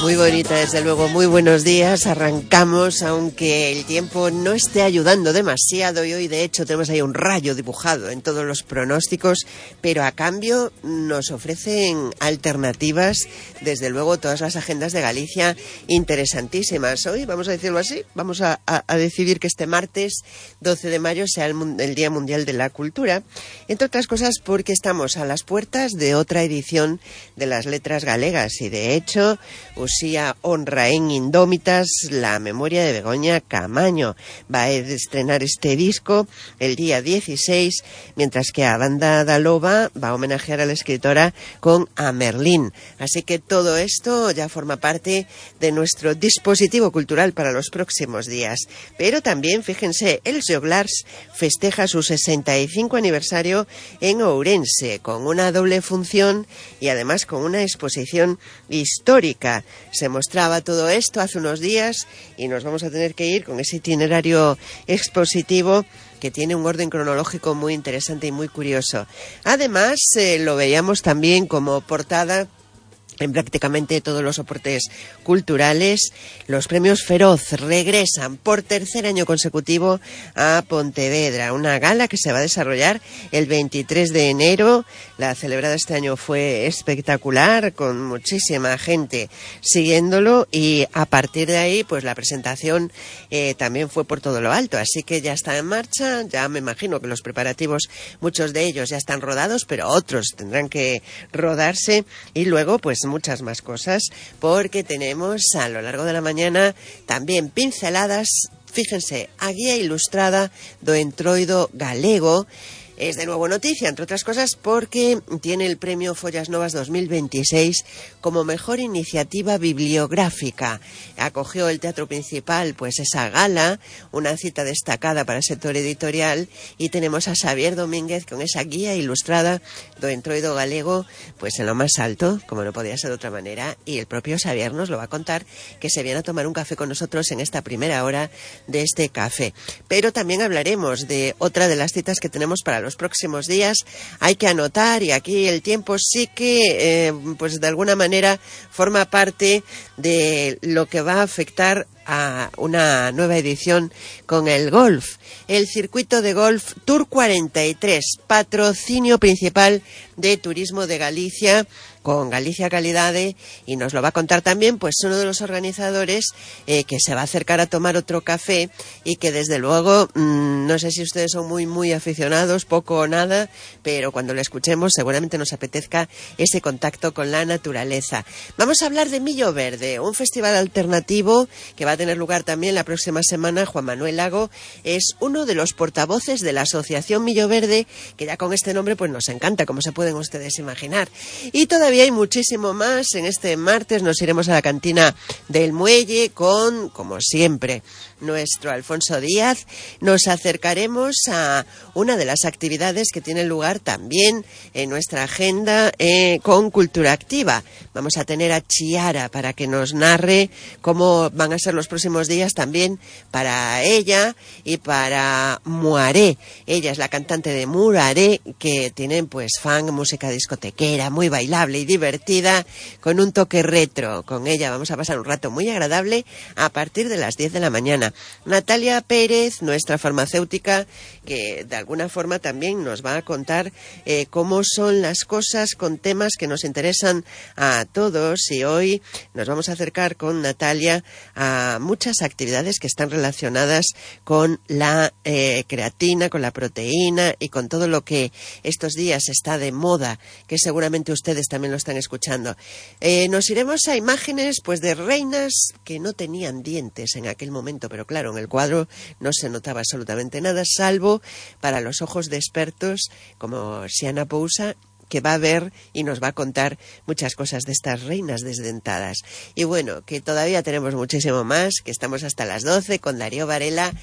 Muy bonita, desde luego, muy buenos días. Arrancamos, aunque el tiempo no esté ayudando demasiado, y hoy de hecho tenemos ahí un rayo dibujado en todos los pronósticos, pero a cambio nos ofrecen alternativas, desde luego todas las agendas de Galicia interesantísimas. Hoy, vamos a decirlo así, vamos a decidir que este martes 12 de mayo sea el Día Mundial de la Cultura, entre otras cosas porque estamos a las puertas de otra edición de las letras galegas, y de hecho Uxía honra en Indómitas la memoria de Begoña Camaño. Va a estrenar este disco el día 16, mientras que a Banda da Loba va a homenajear a la escritora con A Merlín. Así que todo esto ya forma parte de nuestro dispositivo cultural para los próximos días. Pero también, fíjense, Els Joglars festeja su 65 aniversario en Ourense, con una doble función y además con una exposición histórica. Se mostraba todo esto hace unos días y nos vamos a tener que ir con ese itinerario expositivo que tiene un orden cronológico muy interesante y muy curioso. Además, lo veíamos también como portada en prácticamente todos los soportes culturales. Los premios Feroz regresan por tercer año consecutivo a Pontevedra, una gala que se va a desarrollar el 23 de enero. La celebrada este año fue espectacular, con muchísima gente siguiéndolo, y a partir de ahí pues la presentación también fue por todo lo alto, así que ya está en marcha. Ya me imagino que los preparativos, muchos de ellos ya están rodados, pero otros tendrán que rodarse, y luego pues muchas más cosas, porque tenemos a lo largo de la mañana también pinceladas, fíjense, a guía ilustrada do Entroido Galego. Es de nuevo noticia, entre otras cosas, porque tiene el premio Follas Novas 2026 como mejor iniciativa bibliográfica. Acogió el Teatro Principal pues esa gala, una cita destacada para el sector editorial, y tenemos a Xavier Domínguez con esa guía ilustrada do Entroido Galego pues en lo más alto, como no podía ser de otra manera, y el propio Xavier nos lo va a contar, que se viene a tomar un café con nosotros en esta primera hora de este café. Pero también hablaremos de otra de las citas que tenemos para los próximos días. Hay que anotar, y aquí el tiempo sí que pues de alguna manera forma parte de lo que va a afectar a una nueva edición con el golf. El circuito de golf Tour 43, patrocinio principal de Turismo de Galicia, con Galicia Calidade, y nos lo va a contar también pues uno de los organizadores que se va a acercar a tomar otro café, y que desde luego no sé si ustedes son muy aficionados, poco o nada, pero cuando lo escuchemos seguramente nos apetezca ese contacto con la naturaleza. Vamos a hablar de Millo Verde, un festival alternativo que va a tener lugar también la próxima semana. Juan Manuel Lago es uno de los portavoces de la Asociación Millo Verde, que ya con este nombre pues nos encanta, como se pueden ustedes imaginar. Y todavía hay muchísimo más. En este martes nos iremos a la cantina del Muelle con, como siempre, nuestro Alfonso Díaz. Nos acercaremos a una de las actividades que tiene lugar también en nuestra agenda con Cultura Activa. Vamos a tener a Chiara para que nos narre cómo van a ser los próximos días también para ella y para Muaré. Ella es la cantante de Muaré, que tienen pues fan, música discotequera, muy bailable y divertida, con un toque retro. Con ella vamos a pasar un rato muy agradable a partir de las 10 de la mañana. Natalia Pérez, nuestra farmacéutica, que de alguna forma también nos va a contar cómo son las cosas con temas que nos interesan a todos, y hoy nos vamos a acercar con Natalia a muchas actividades que están relacionadas con la creatina, con la proteína y con todo lo que estos días está de moda, que seguramente ustedes también lo están escuchando. Nos iremos a imágenes pues de reinas que no tenían dientes en aquel momento, pero claro, en el cuadro no se notaba absolutamente nada, salvo para los ojos de expertos como Siana Pousa, que va a ver y nos va a contar muchas cosas de estas reinas desdentadas. Y bueno, que todavía tenemos muchísimo más, que estamos hasta las 12 con Darío Varela.